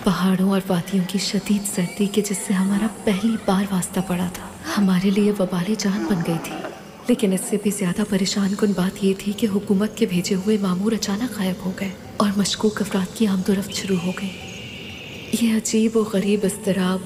पहाड़ों और वादियों की शदीद सर्दी के जिससे हमारा पहली बार वास्ता पड़ा था, हमारे लिए वबाले जान बन गई थी। लेकिन इससे भी ज्यादा परेशान कुन बात ये थी कि हुकूमत के भेजे हुए मामूर अचानक गायब हो गए और मशकूक अफराद की आमदोरफ्त शुरू हो गई। ये अजीब और गरीब इज़्तिराब